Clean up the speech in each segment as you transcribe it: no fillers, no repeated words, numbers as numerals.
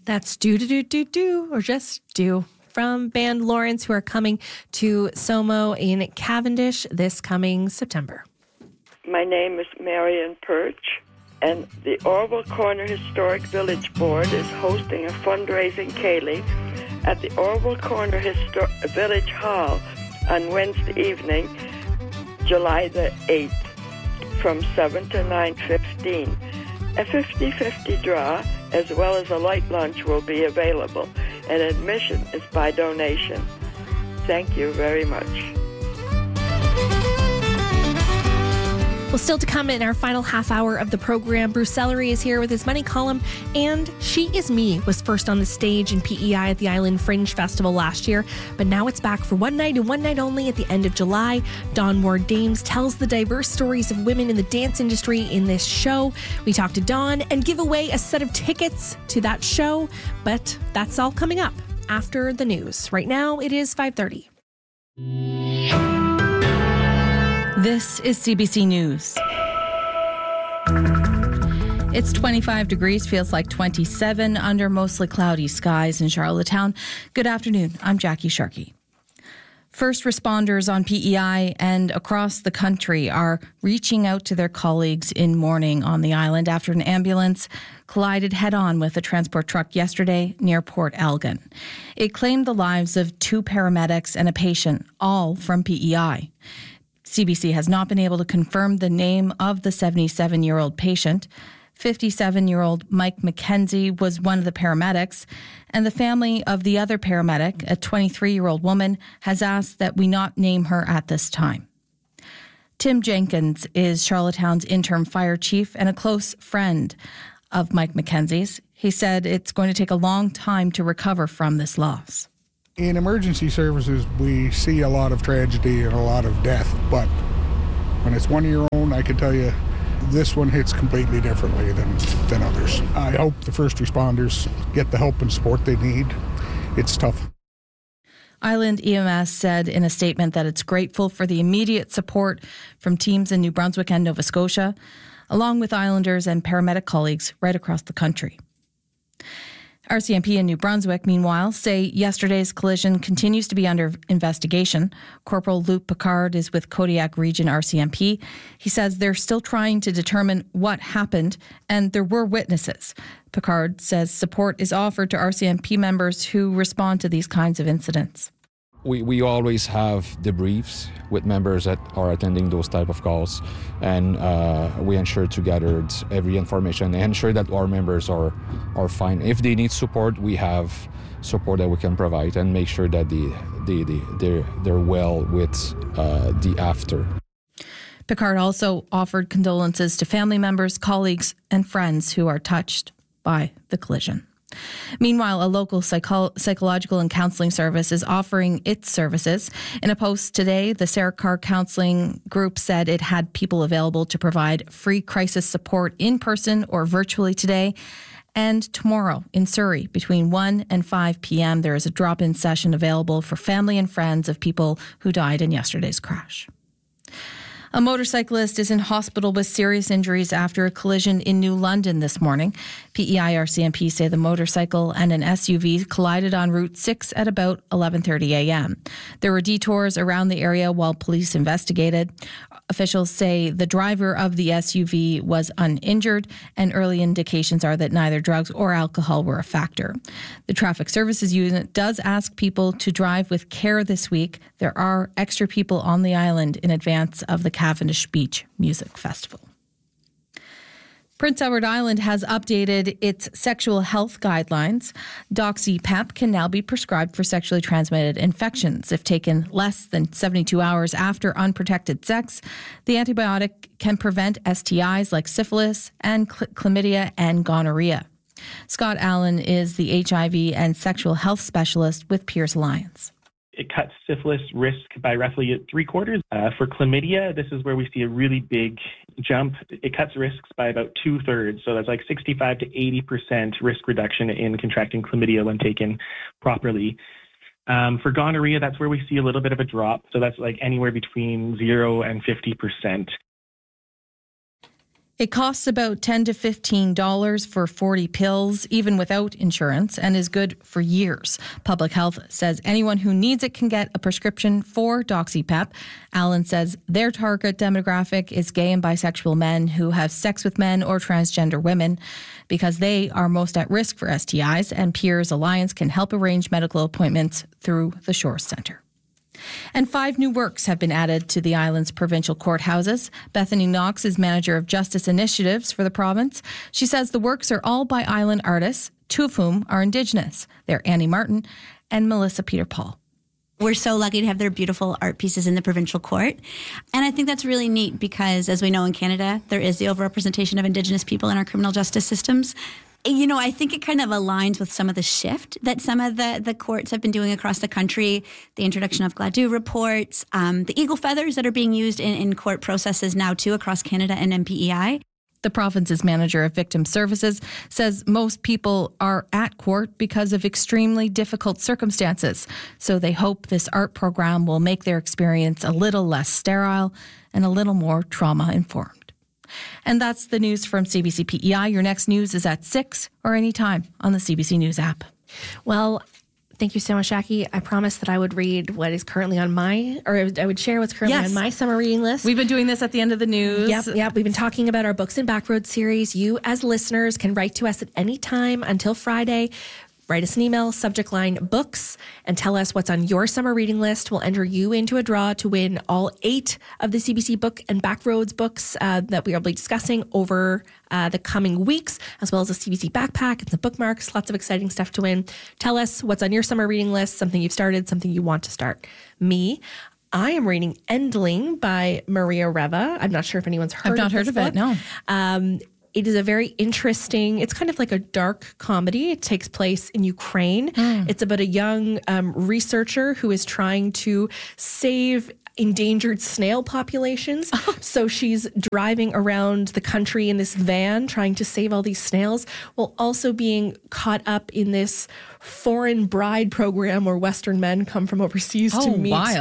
That's do, or just do. From band Lawrence, who are coming to Somo in Cavendish this coming September. My name is Marion Perch, and the Orwell Corner Historic Village Board is hosting a fundraising ceilidh at the Orwell Corner Village Hall on Wednesday evening, July the 8th, from 7 to 9:15. A 50-50 draw, as well as a light lunch, will be available, and admission is by donation. Thank you very much. Well, still to come in our final half hour of the program, Bruce Ellery is here with his money column, and She Is Me was first on the stage in PEI at the Island Fringe Festival last year, but now it's back for one night and one night only at the end of July. Dawn Ward Dames tells the diverse stories of women in the dance industry in this show. We talk to Dawn and give away a set of tickets to that show, but that's all coming up after the news. Right now, it is 5:30. This is CBC News. It's 25 degrees, feels like 27 under mostly cloudy skies in Charlottetown. Good afternoon. I'm Jackie Sharkey. First responders on PEI and across the country are reaching out to their colleagues in mourning on the island after an ambulance collided head-on with a transport truck yesterday near Port Elgin. It claimed the lives of 2 paramedics and a patient, all from PEI. CBC has not been able to confirm the name of the 77-year-old patient. 57-year-old Mike McKenzie was one of the paramedics, and the family of the other paramedic, a 23-year-old woman, has asked that we not name her at this time. Tim Jenkins is Charlottetown's interim fire chief and a close friend of Mike McKenzie's. He said it's going to take a long time to recover from this loss. In emergency services, we see a lot of tragedy and a lot of death, but when it's one of your own, I can tell you this one hits completely differently than others. I hope the first responders get the help and support they need. It's tough. Island EMS said in a statement that it's grateful for the immediate support from teams in New Brunswick and Nova Scotia, along with Islanders and paramedic colleagues right across the country. RCMP in New Brunswick, meanwhile, say yesterday's collision continues to be under investigation. Corporal Luke Picard is with Kodiak Region RCMP. He says they're still trying to determine what happened, and there were witnesses. Picard says support is offered to RCMP members who respond to these kinds of incidents. We always have debriefs with members that are attending those type of calls, and we ensure to gather every information and ensure that our members are fine. If they need support, we have support that we can provide and make sure that they're well with the after. Picard also offered condolences to family members, colleagues, and friends who are touched by the collision. Meanwhile, a local psychological and counselling service is offering its services. In a post today, the Sarah Carr Counselling Group said it had people available to provide free crisis support in person or virtually today and tomorrow in Surrey. Between 1 and 5 p.m., there is a drop-in session available for family and friends of people who died in yesterday's crash. A motorcyclist is in hospital with serious injuries after a collision in New London this morning. PEI RCMP say the motorcycle and an SUV collided on Route 6 at about 11:30 a.m. There were detours around the area while police investigated. Officials say the driver of the SUV was uninjured, and early indications are that neither drugs or alcohol were a factor. The Traffic Services Unit does ask people to drive with care this week. There are extra people on the island in advance of the Cavendish Beach Music Festival. Prince Edward Island has updated its sexual health guidelines. Doxy-Pep can now be prescribed for sexually transmitted infections. If taken less than 72 hours after unprotected sex, the antibiotic can prevent STIs like syphilis and chlamydia and gonorrhea. Scott Allen is the HIV and sexual health specialist with Peers Alliance. It cuts syphilis risk by roughly 3/4. For chlamydia, this is where we see a really big jump. It cuts risks by about 2/3. So that's like 65 to 80% risk reduction in contracting chlamydia when taken properly. For gonorrhea, that's where we see a little bit of a drop. So that's like anywhere between 0 and 50%. It costs about $10 to $15 for 40 pills, even without insurance, and is good for years. Public Health says anyone who needs it can get a prescription for Doxypep. Allen says their target demographic is gay and bisexual men who have sex with men or transgender women because they are most at risk for STIs, and Peers Alliance can help arrange medical appointments through the Shores Centre. And 5 new works have been added to the island's provincial courthouses. Bethany Knox is manager of justice initiatives for the province. She says the works are all by island artists, 2 of whom are Indigenous. They're Annie Martin and Melissa Peter Paul. We're so lucky to have their beautiful art pieces in the provincial court. And I think that's really neat because, as we know in Canada, there is the overrepresentation of Indigenous people in our criminal justice systems. You know, I think it kind of aligns with some of the shift that some of the courts have been doing across the country. The introduction of Gladue reports, the eagle feathers that are being used in court processes now too across Canada and MPEI. The province's manager of victim services says most people are at court because of extremely difficult circumstances. So they hope this art program will make their experience a little less sterile and a little more trauma-informed. And that's the news from CBC PEI. Your next news is at 6 or anytime on the CBC News app. Well, thank you so much, Jackie. I promised that I would read what is currently on I would share what's currently on my summer reading list. We've been doing this at the end of the news. Yep. We've been talking about our Books and Backroads series. You, as listeners, can write to us at any time until Friday. Write us an email, subject line books, and tell us what's on your summer reading list. We'll enter you into a draw to win all 8 of the CBC Book and Backroads books that we will be discussing over the coming weeks, as well as a CBC backpack and some bookmarks. Lots of exciting stuff to win. Tell us what's on your summer reading list, something you've started, something you want to start. I am reading Endling by Maria Reva. I'm not sure if anyone's heard of this book. I've not heard of it, no. It is a very interesting, it's kind of like a dark comedy. It takes place in Ukraine. It's about a young researcher who is trying to save endangered snail populations. So she's driving around the country in this van trying to save all these snails while also being caught up in this foreign bride program where Western men come from overseas to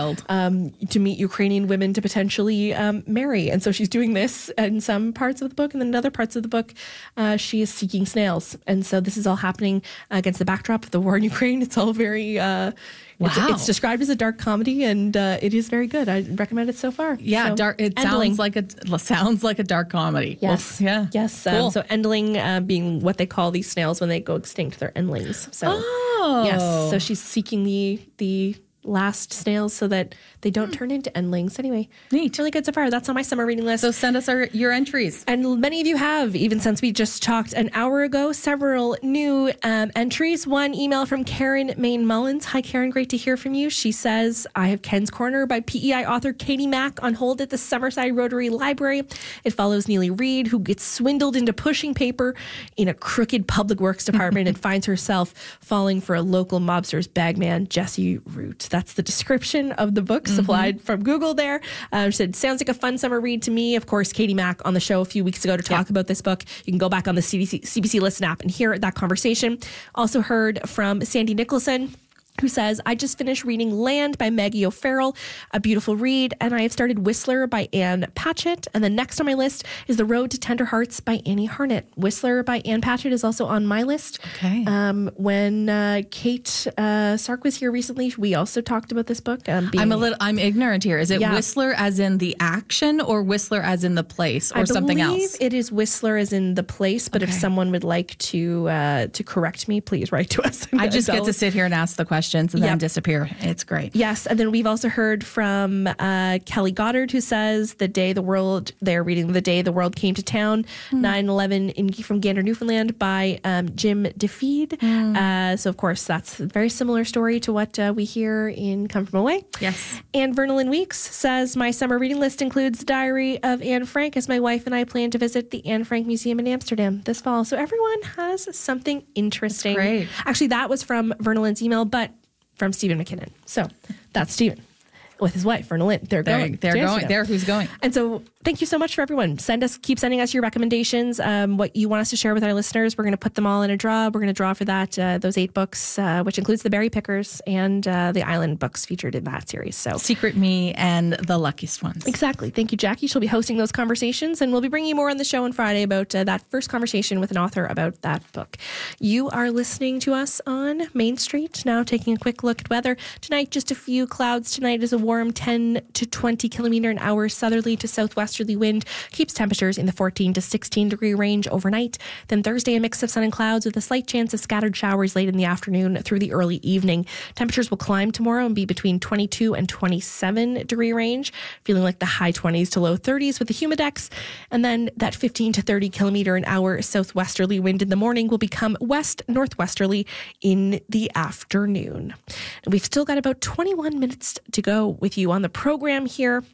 meet Ukrainian women to potentially marry. And so she's doing this in some parts of the book, and then in other parts of the book, she is seeking snails. And so this is all happening against the backdrop of the war in Ukraine. It's all very... It's described as a dark comedy, and it is very good. I recommend it so far. Yeah, so, dark. It sounds like a dark comedy. Yes, well, yes. Cool. So endling being what they call these snails when they go extinct, they're endlings. So yes, so she's seeking the last snails so that they don't turn into endlings. Anyway, neat. Really good so far. That's on my summer reading list. So send us your entries. And many of you have, even since we just talked an hour ago, several new entries. One email from Karen Main Mullins. Hi, Karen. Great to hear from you. She says, I have Ken's Corner by PEI author Katie Mack on hold at the Summerside Rotary Library. It follows Neely Reid, who gets swindled into pushing paper in a crooked public works department and finds herself falling for a local mobster's bagman, Jesse Root. That's the description of the book supplied from Google there. Said, sounds like a fun summer read to me. Of course, Katie Mack on the show a few weeks ago to talk about this book. You can go back on the CBC Listen app and hear that conversation. Also heard from Sandy Nicholson, who says, I just finished reading Land by Maggie O'Farrell, a beautiful read, and I have started Whistler by Anne Patchett. And then next on my list is The Road to Tender Hearts by Annie Harnett. Whistler by Anne Patchett is also on my list. Okay. When Kate Sark was here recently, we also talked about this book. I'm ignorant here. Is it Whistler as in the action or Whistler as in the place or something else? I believe it is Whistler as in the place, but if someone would like to correct me, please write to us. I just get to sit here and ask the question. And then disappear. It's great. Yes. And then we've also heard from Kelly Goddard, who says they're reading The Day the World Came to Town, 9/11 from Gander, Newfoundland by Jim DeFeed. So of course that's a very similar story to what we hear in Come From Away. Yes. And Vernalyn Weeks says, my summer reading list includes The Diary of Anne Frank as my wife and I plan to visit the Anne Frank Museum in Amsterdam this fall. So everyone has something interesting. That's great. Actually, that was from Vernalyn's email, but from Stephen McKinnon. So that's Stephen with his wife, Vernalyn. They're going. There who's going. And so Thank you so much for everyone. Keep sending us your recommendations, what you want us to share with our listeners. We're going to put them all in a draw. We're going to draw for that, those 8 books, which includes the Berry Pickers and the Island books featured in that series. So Secret Me and The Luckiest Ones. Exactly. Thank you, Jackie. She'll be hosting those conversations, and we'll be bringing you more on the show on Friday about that first conversation with an author about that book. You are listening to us on Main Street. Now taking a quick look at weather. Tonight, just a few clouds. Tonight is a warm 10 to 20 kilometer an hour southerly to southwesterly wind, keeps temperatures in the 14 to 16 degree range overnight. Then Thursday, a mix of sun and clouds with a slight chance of scattered showers late in the afternoon through the early evening. Temperatures will climb tomorrow and be between 22 and 27 degree range, feeling like the high 20s to low 30s with the humidex. And then that 15 to 30 kilometer an hour southwesterly wind in the morning will become west northwesterly in the afternoon. And we've still got about 21 minutes to go with you on the program here.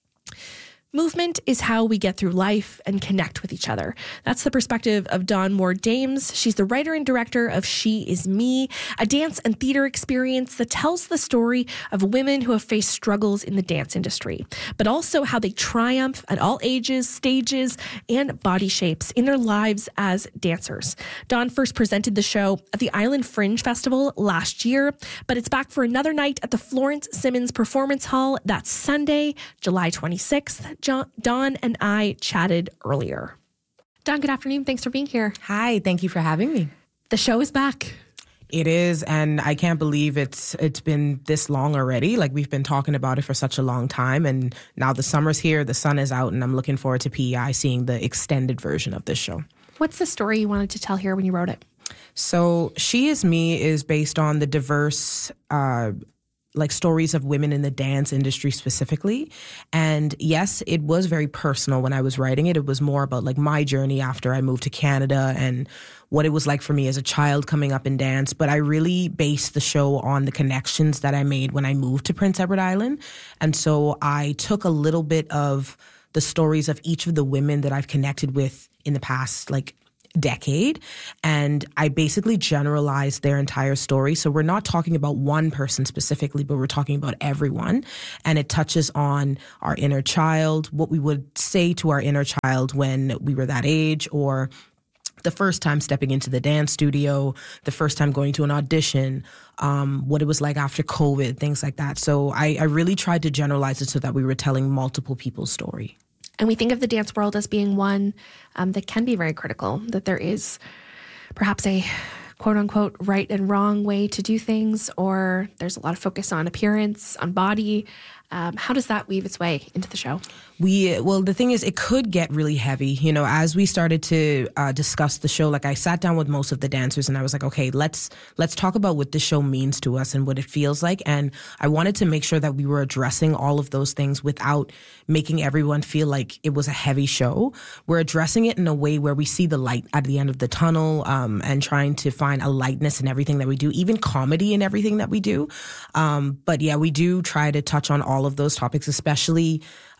Movement is how we get through life and connect with each other. That's the perspective of Dawn Moore-Dames. She's the writer and director of She Is Me, a dance and theater experience that tells the story of women who have faced struggles in the dance industry, but also how they triumph at all ages, stages, and body shapes in their lives as dancers. Dawn first presented the show at the Island Fringe Festival last year, but it's back for another night at the Florence Simmons Performance Hall. That's Sunday, July 26th. Dawn and I chatted earlier. Dawn, good afternoon. Thanks for being here. Hi, thank you for having me. The show is back. It is, and I can't believe it's been this long already. Like, we've been talking about it for such a long time, and now the summer's here, the sun is out, and I'm looking forward to PEI seeing the extended version of this show. What's the story you wanted to tell here when you wrote it? So She Is Me is based on the diverse stories of women in the dance industry specifically. And yes, it was very personal when I was writing it. It was more about like my journey after I moved to Canada and what it was like for me as a child coming up in dance. But I really based the show on the connections that I made when I moved to Prince Edward Island. And so I took a little bit of the stories of each of the women that I've connected with in the past, decade, and I basically generalized their entire story. So we're not talking about one person specifically, but we're talking about everyone. And it touches on our inner child, what we would say to our inner child when we were that age, or the first time stepping into the dance studio, the first time going to an audition, what it was like after COVID, things like that. So I really tried to generalize it so that we were telling multiple people's story. And we think of the dance world as being one that can be very critical, that there is perhaps a quote unquote right and wrong way to do things, or there's a lot of focus on appearance, on body. How does that weave its way into the show? The thing is, it could get really heavy. You know, as we started to discuss the show, I sat down with most of the dancers and I was like, okay, let's talk about what the show means to us and what it feels like. And I wanted to make sure that we were addressing all of those things without making everyone feel like it was a heavy show. We're addressing it in a way where we see the light at the end of the tunnel, and trying to find a lightness in everything that we do, even comedy in everything that we do. But yeah, we do try to touch on all of those topics, especially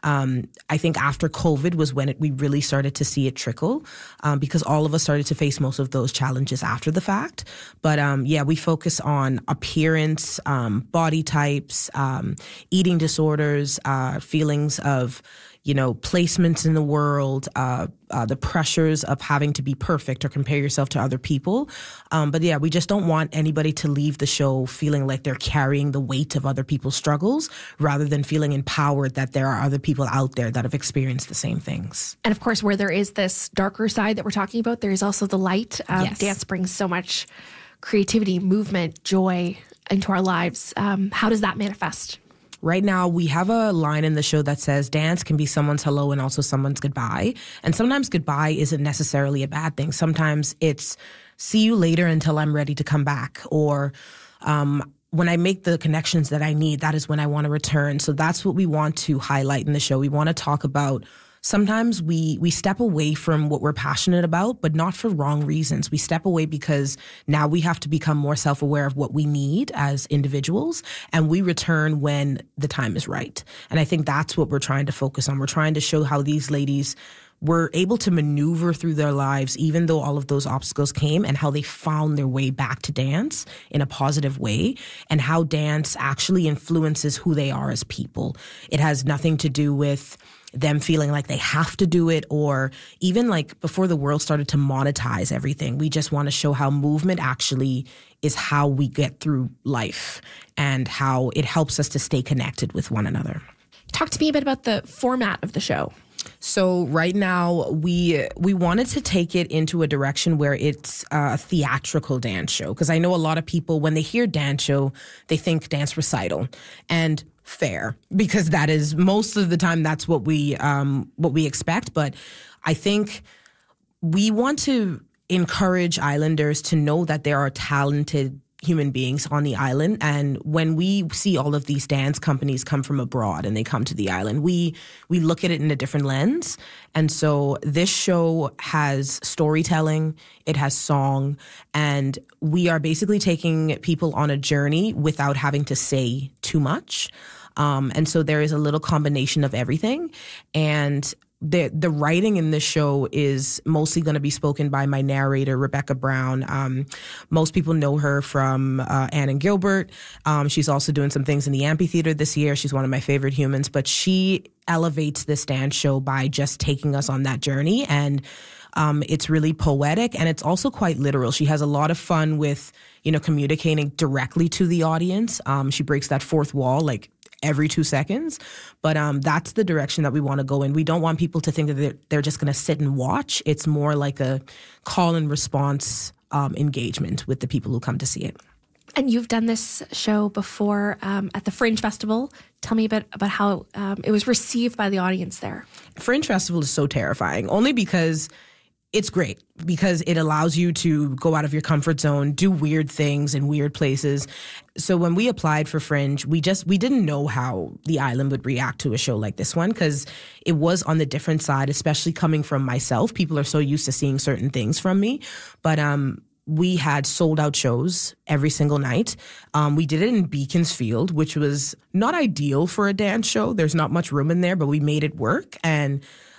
I think after COVID was when we really started to see it trickle, because all of us started to face most of those challenges after the fact. But we focus on appearance, body types, eating disorders, feelings of, placements in the world, the pressures of having to be perfect or compare yourself to other people. But yeah, we just don't want anybody to leave the show feeling like they're carrying the weight of other people's struggles, rather than feeling empowered that there are other people out there that have experienced the same things. And of course, where there is this darker side that we're talking about, there is also the light. Yes. Dance brings so much creativity, movement, joy into our lives. How does that manifest? Right now, we have a line in the show that says dance can be someone's hello and also someone's goodbye. And sometimes goodbye isn't necessarily a bad thing. Sometimes it's see you later until I'm ready to come back. Or when I make the connections that I need, that is when I want to return. So that's what we want to highlight in the show. We want to talk about sometimes we step away from what we're passionate about, but not for wrong reasons. We step away because now we have to become more self-aware of what we need as individuals, and we return when the time is right. And I think that's what we're trying to focus on. We're trying to show how these ladies were able to maneuver through their lives, even though all of those obstacles came, and how they found their way back to dance in a positive way, and how dance actually influences who they are as people. It has nothing to do with them feeling like they have to do it, or even like before the world started to monetize everything. We just want to show how movement actually is how we get through life and how it helps us to stay connected with one another. Talk to me a bit about the format of the show. So right now, we wanted to take it into a direction where it's a theatrical dance show. Because I know a lot of people, when they hear dance show, they think dance recital. And fair, because that is most of the time that's what we expect. But I think we want to encourage islanders to know that there are talented human beings on the island. And when we see all of these dance companies come from abroad and they come to the island, we look at it in a different lens. And so this show has storytelling, it has song, and we are basically taking people on a journey without having to say too much. And so there is a little combination of everything. And the writing in this show is mostly going to be spoken by my narrator, Rebecca Brown. Most people know her from Anne and Gilbert. She's also doing some things in the amphitheater this year. She's one of my favorite humans, but she elevates this dance show by just taking us on that journey. And it's really poetic, and it's also quite literal. She has a lot of fun with, communicating directly to the audience. She breaks that fourth wall, like, every 2 seconds. But that's the direction that we want to go in. We don't want people to think that they're just going to sit and watch. It's more like a call and response engagement with the people who come to see it. And you've done this show before at the Fringe Festival. Tell me a bit about how it was received by the audience there. Fringe Festival is so terrifying, only because it's great, because it allows you to go out of your comfort zone, do weird things in weird places. So when we applied for Fringe, we didn't know how the island would react to a show like this one, because it was on the different side, especially coming from myself. People are so used to seeing certain things from me. But we had sold out shows every single night. We did it in Beaconsfield, which was not ideal for a dance show. There's not much room in there, but we made it work. And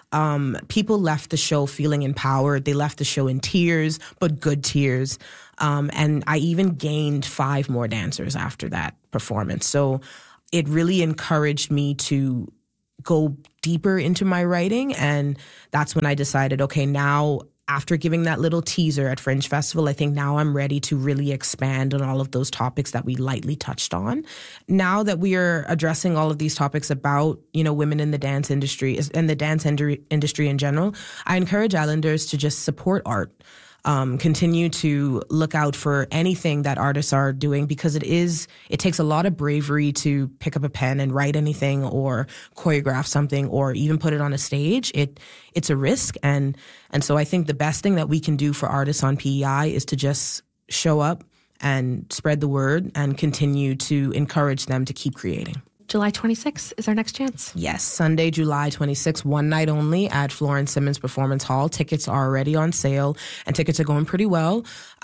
people left the show feeling empowered. They left the show in tears, but good tears. And I even gained 5 more dancers after that performance. So it really encouraged me to go deeper into my writing. And that's when I decided, okay, now after giving that little teaser at Fringe Festival, I think now I'm ready to really expand on all of those topics that we lightly touched on. Now that we are addressing all of these topics about, women in the dance industry and the dance industry in general, I encourage islanders to just support art. Continue to look out for anything that artists are doing, because it takes a lot of bravery to pick up a pen and write anything or choreograph something or even put it on a stage. It's a risk. And so I think the best thing that we can do for artists on PEI is to just show up and spread the word and continue to encourage them to keep creating. July 26th is our next chance. Yes, Sunday, July 26th, one night only at Florence Simmons Performance Hall. Tickets are already on sale, and tickets are going pretty well.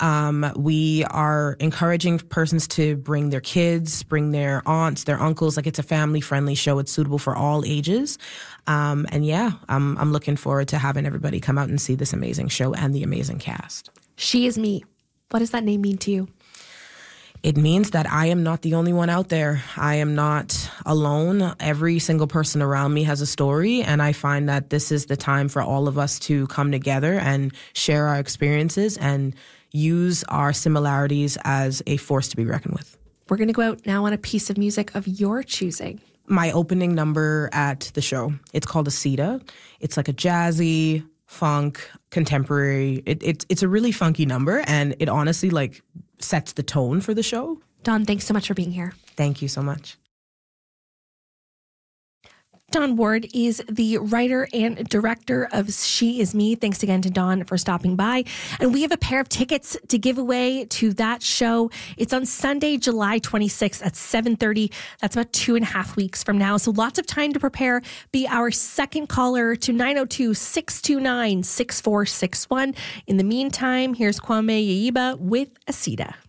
We are encouraging persons to bring their kids, bring their aunts, their uncles. Like, it's a family-friendly show. It's suitable for all ages. I'm looking forward to having everybody come out and see this amazing show and the amazing cast. She Is Me. What does that name mean to you? It means that I am not the only one out there. I am not alone. Every single person around me has a story, and I find that this is the time for all of us to come together and share our experiences and use our similarities as a force to be reckoned with. We're going to go out now on a piece of music of your choosing. My opening number at the show. It's called Asita. It's like a jazzy, funk, contemporary. It's a really funky number, and it honestly sets the tone for the show. Dawn, thanks so much for being here. Thank you so much. Dawn Ward is the writer and director of She Is Me. Thanks again to Dawn for stopping by. And we have a pair of tickets to give away to that show. It's on Sunday, July 26th at 7:30. That's about 2.5 weeks from now. So lots of time to prepare. Be our second caller to 902-629-6461. In the meantime, here's Kwame Yayiba with Asita.